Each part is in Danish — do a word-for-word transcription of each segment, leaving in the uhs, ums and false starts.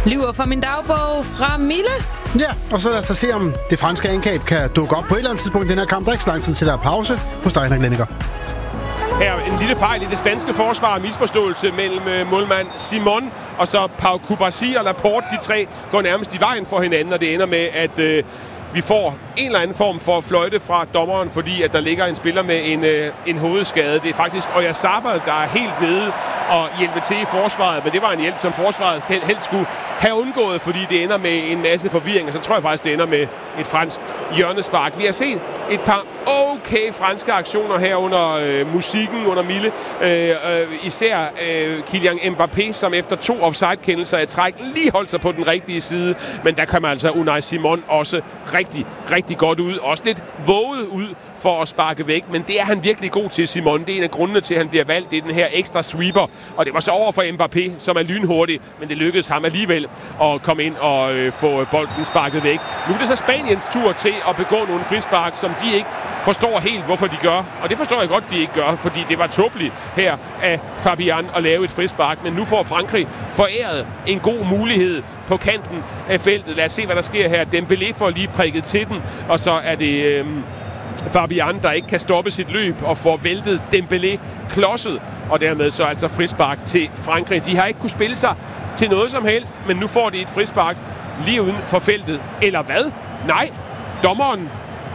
Lyver fra min dagbog fra Mille. Ja, og så lad os se, om det franske angreb kan dukke op på et eller andet tidspunkt i den her kamp. Der er ikke så lang tid til, der er pause hos dig, Henrik Lenniker. Her en lille fejl i det spanske forsvar. Misforståelse mellem målmand Simon og så Pau Cubarsí og Laporte. De tre går nærmest i vejen for hinanden, og det ender med, at øh, vi får en eller anden form for fløjte fra dommeren, fordi at der ligger en spiller med en, øh, en hovedskade. Det er faktisk Oyarzabal, der er helt nede og hjælpe til i forsvaret, men det var en hjælp, som forsvaret selv helst skulle have undgået, fordi det ender med en masse forvirring, og så tror jeg faktisk, det ender med et fransk hjørnespark. Vi har set et par okay franske aktioner her under øh, musikken, under Mille. Øh, øh, især øh, Kylian Mbappé, som efter to offside-kendelser i træk lige holdt sig på den rigtige side, men der kommer altså Unai Simon også rigtig, rigtig godt ud. Også lidt våget ud for at sparke væk, men det er han virkelig god til, Simon. Det er en af grundene til, at han bliver valgt. Det er den her ekstra sweeper, og det var så over for Mbappé, som er lynhurtig, men det lykkedes ham alligevel at komme ind og øh, få bolden sparket væk. Nu er det så Spaniens tur til at begå nogle frispark, som de ikke forstår helt, hvorfor de gør. Og det forstår jeg godt, de ikke gør, fordi det var tåbeligt her af Fabian at lave et frispark. Men nu får Frankrig foræret en god mulighed på kanten af feltet. Lad os se, hvad der sker her. Dembélé får lige prikket til den, og så er det øh, Fabian, der ikke kan stoppe sit løb og får væltet Dembélé klodset. Og dermed så altså frispark til Frankrig. De har ikke kunne spille sig til noget som helst, men nu får de et frispark lige uden for feltet. Eller hvad? Nej, dommeren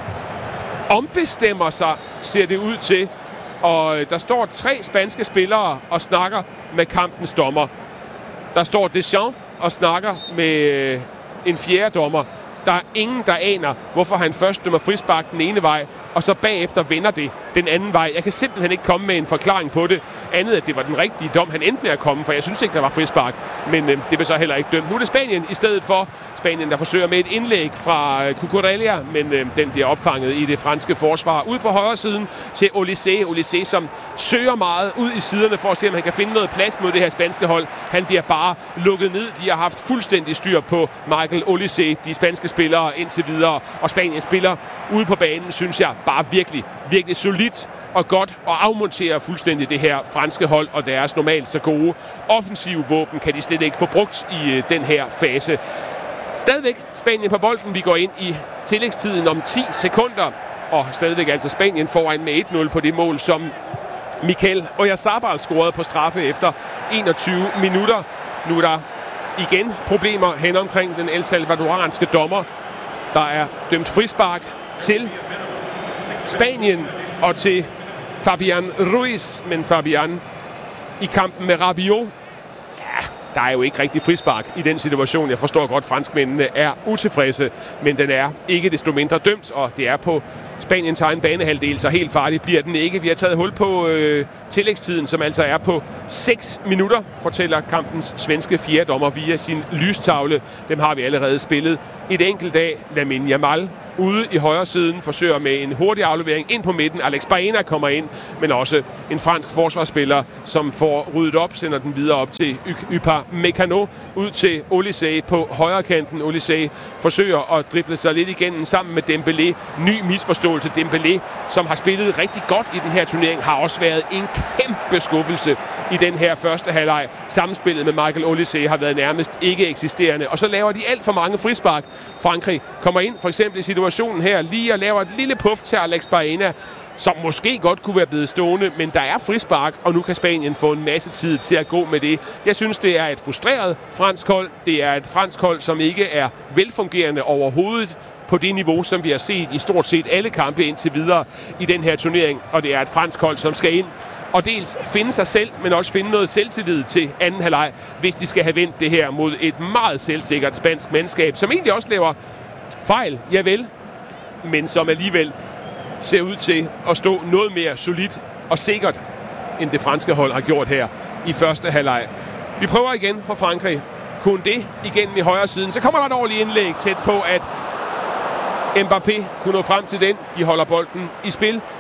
ombestemmer sig, ser det ud til. Og der står tre spanske spillere og snakker med kampens dommer. Der står Deschamps og snakker med en fjerde dommer. Der er ingen, der aner, hvorfor han først dømmer frispark den ene vej, og så bagefter vender det den anden vej. Jeg kan simpelthen ikke komme med en forklaring på det, andet at det var den rigtige dom, han endte med at komme, for jeg synes ikke, der var frispark, men øh, det blev så heller ikke dømt. Nu er det Spanien i stedet for. Spanien, der forsøger med et indlæg fra øh, Cucurella, men øh, den bliver opfanget i det franske forsvar. Ud på højre siden til Olysée. Olysée, som søger meget ud i siderne for at se, om han kan finde noget plads mod det her spanske hold. Han bliver bare lukket ned. De har haft fuldstændig styr på Michael Olysée, de spanske spillere indtil videre, og Spanien spiller ude på banen, synes jeg, bare virkelig, virkelig solidt og godt, og afmonterer fuldstændig det her franske hold og deres normalt så gode offensive våben kan de slet ikke få brugt i øh, den her fase. Stadigvæk Spanien på bolden. Vi går ind i tillægstiden om ti sekunder, og stadigvæk altså Spanien foran med et nul på det mål, som Mikel Oyarzabal scorede på straffe efter enogtyve minutter. Nu er der igen problemer hen omkring den el salvadoranske dommer. Der er dømt frispark til Spanien og til Fabian Ruiz, men Fabian i kampen med Rabiot, ja, der er jo ikke rigtig frispark i den situation. Jeg forstår godt, at franskmændene er utilfredse, men den er ikke desto mindre dømt, og det er på Spaniens egen banehalvdel, så helt farligt bliver den ikke. Vi har taget hul på øh, tillægstiden, som altså er på seks minutter, fortæller kampens svenske fjerdommer via sin lystavle. Dem har vi allerede spillet et enkelt af. Lamine Yamal ude i højre siden forsøger med en hurtig aflevering ind på midten. Alex Baena kommer ind, men også en fransk forsvarsspiller, som får ryddet op, sender den videre op til Upamecano, ud til Olysée på højre kanten. Olysée forsøger at drible sig lidt igennem sammen med Dembélé. Ny misforståelse. Dembélé, som har spillet rigtig godt i den her turnering, har også været en kæmpe skuffelse i den her første halvleg. Samspillet med Michael Olysée har været nærmest ikke eksisterende, og så laver de alt for mange frispark. Frankrig kommer ind, for eksempel i situationen her, lige og laver et lille puff til Alex Baena, som måske godt kunne være blevet stående, men der er frispark, og nu kan Spanien få en masse tid til at gå med det. Jeg synes, det er et frustreret fransk hold. Det er et fransk hold, som ikke er velfungerende overhovedet på det niveau, som vi har set i stort set alle kampe indtil videre i den her turnering, og det er et fransk hold, som skal ind og dels finde sig selv, men også finde noget selvtillid til anden halvleg, hvis de skal have vendt det her mod et meget selvsikkert spansk mandskab, som egentlig også laver fejl, javel, men som alligevel ser ud til at stå noget mere solidt og sikkert, end det franske hold har gjort her i første halvleg. Vi prøver igen fra Frankrig. Kunne det igen i højre siden. Så kommer der et ordentligt indlæg tæt på, at Mbappé kunne nå frem til den. De holder bolden i spil.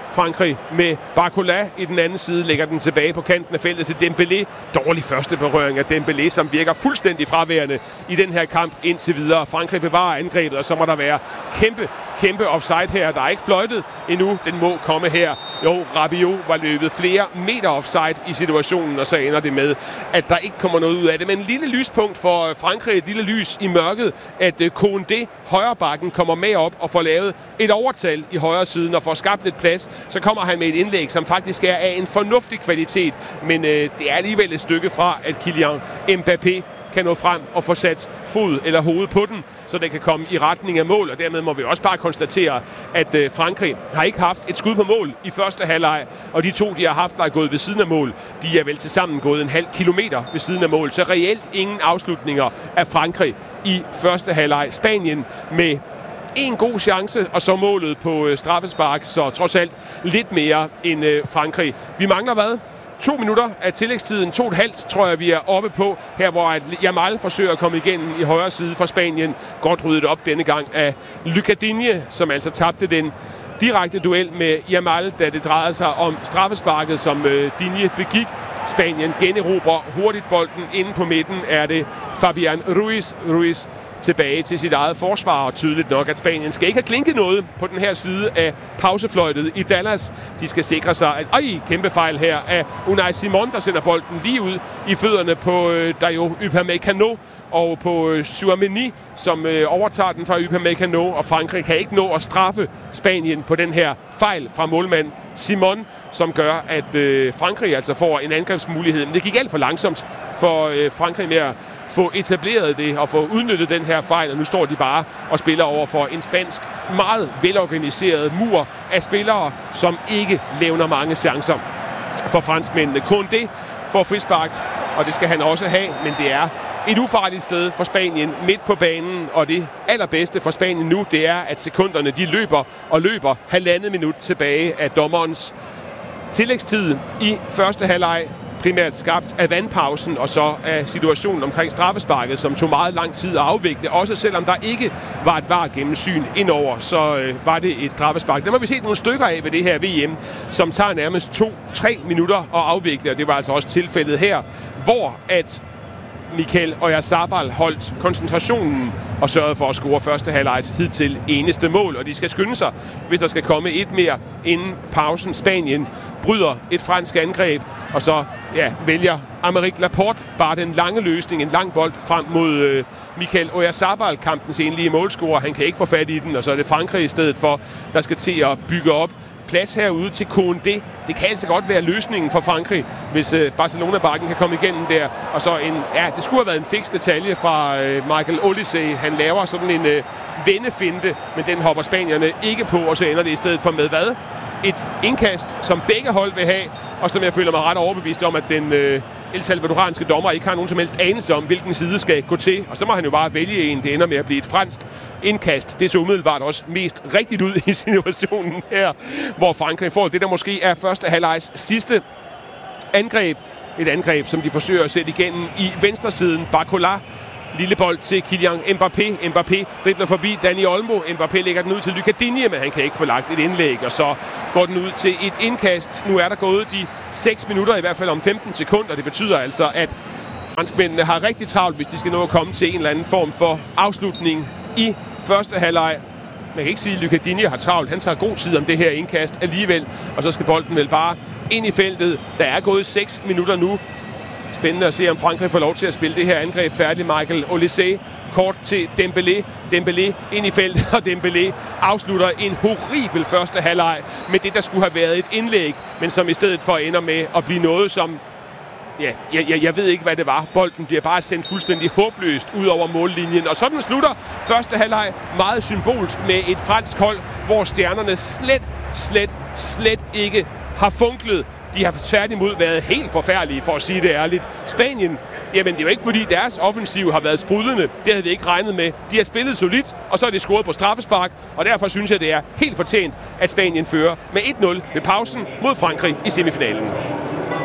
Frankrig med Barcola i den anden side, lægger den tilbage på kanten af feltet til Dembélé. Dårlig første berøring af Dembélé, som virker fuldstændig fraværende i den her kamp indtil videre. Frankrig bevarer angrebet, og så må der være kæmpe, kæmpe offside her. Der er ikke fløjtet endnu. Den må komme her. Jo, Rabiot var løbet flere meter offside i situationen, og så ender det med, at der ikke kommer noget ud af det. Men en lille lyspunkt for Frankrig, et lille lys i mørket, at Koundé, højrebakken, kommer med op og får lavet et overtal i højre siden og får skabt lidt plads. Så kommer han med et indlæg, som faktisk er af en fornuftig kvalitet, men øh, det er alligevel et stykke fra, at Kylian Mbappé kan nå frem og få sat fod eller hoved på den, så det kan komme i retning af mål, og dermed må vi også bare konstatere, at øh, Frankrig har ikke haft et skud på mål i første halvleg, og de to, de har haft, der er gået ved siden af mål, de er vel tilsammen gået en halv kilometer ved siden af mål, så reelt ingen afslutninger af Frankrig i første halvleg. Spanien med en god chance, og så målet på øh, straffespark, så trods alt lidt mere end øh, Frankrig. Vi mangler hvad? To minutter af tillægstiden, to og et halvt, tror jeg, vi er oppe på. Her, hvor Yamal forsøger at komme igennem i højre side fra Spanien. Godt ryddet op denne gang af Lucas Digne, som altså tabte den direkte duel med Yamal, da det drejede sig om straffesparket, som øh, Digne begik. Spanien generobrer hurtigt bolden. Inde på midten er det Fabian Ruiz. Ruiz tilbage til sit eget forsvar, og tydeligt nok, at Spanien skal ikke have klinket noget på den her side af pausefløjtet i Dallas. De skal sikre sig, at øj, kæmpe fejl her af Unai Simon, der sender bolden lige ud i fødderne på øh, Dayo Upamecano og på øh, Tchouaméni, som øh, overtager den fra Upamecano, og Frankrig kan ikke nå at straffe Spanien på den her fejl fra målmand Simon, som gør, at øh, Frankrig altså får en angrebsmulighed. Men det gik alt for langsomt for øh, Frankrig med at få etableret det og få udnyttet den her fejl, og nu står de bare og spiller over for en spansk, meget velorganiseret mur af spillere, som ikke levner mange chancer for franskmændene. Koundé får frispark, og det skal han også have, men det er et ufarligt sted for Spanien midt på banen, og det allerbedste for Spanien nu, det er, at sekunderne de løber og løber halvandet minut tilbage af dommerens tillægstid i første halvleg, primært skabt af vandpausen og så af situationen omkring straffesparket, som tog meget lang tid at afvikle. Også selvom der ikke var et V A R-gennemsyn indover, så øh, var det et straffespark. Det må vi se nogle stykker af ved det her V M, som tager nærmest to-tre minutter at afvikle, og det var altså også tilfældet her, hvor at Mikel Oyarzabal holdt koncentrationen og sørgede for at score første halvlejs hidtil eneste mål, og de skal skynde sig, hvis der skal komme et mere inden pausen. Spanien bryder et fransk angreb, og så ja, vælger Aymeric Laporte bare den lange løsning, en lang bold frem mod øh, Mikel Oyarzabal, kampens enlige målscorer. Han kan ikke få fat i den, og så er det Frankrig i stedet for, der skal til at bygge op. Plads herude til Koundé. Det kan altså godt være løsningen for Frankrig, hvis øh, Barcelona-bakken kan komme igennem der. Og så en, ja, det skulle have været en fiks detalje fra øh, Michael Olise. Han laver sådan en øh, vendefinte, men den hopper spanierne ikke på, og så ender det i stedet for med hvad? Et indkast, som begge hold vil have, og som jeg føler mig ret overbevist om, at den øh, El Salvadoranske dommer ikke har nogen som helst anelse om, hvilken side skal gå til. Og så må han jo bare vælge en. Det ender med at blive et fransk indkast. Det så umiddelbart også mest rigtigt ud i situationen her, hvor Frankrig får det, der måske er første halvlejs sidste angreb. Et angreb, som de forsøger at sætte igennem i venstresiden. Barcola. Lille bold til Kylian Mbappé. Mbappé dribler forbi Dani Olmo. Mbappé lægger den ud til Lucas Digne, men han kan ikke få lagt et indlæg, og så går den ud til et indkast. Nu er der gået de seks minutter, i hvert fald om femten sekunder. Det betyder altså, at franskmændene har rigtig travlt, hvis de skal nå at komme til en eller anden form for afslutning i første halvleg. Man kan ikke sige, at Lucas Digne har travlt. Han tager god tid om det her indkast alligevel, og så skal bolden vel bare ind i feltet. Der er gået seks minutter nu. Spændende at se, om Frankrig får lov til at spille det her angreb færdigt. Michael Olise kort til Dembélé. Dembélé ind i feltet, og Dembélé afslutter en horribel første halvleg med det, der skulle have været et indlæg, men som i stedet for ender med at blive noget, som ja, jeg, jeg ved ikke, hvad det var. Bolden bliver bare sendt fuldstændig håbløst ud over mållinjen, og sådan slutter første halvleg meget symbolsk med et fransk hold, hvor stjernerne slet, slet, slet ikke har funklet. De har tværtimod været helt forfærdelige, for at sige det ærligt. Spanien, jamen det er jo ikke fordi deres offensiv har været sprudlende. Det havde vi ikke regnet med. De har spillet solidt, og så er de scoret på straffespark, og derfor synes jeg, det er helt fortjent, at Spanien fører med et nul ved pausen mod Frankrig i semifinalen.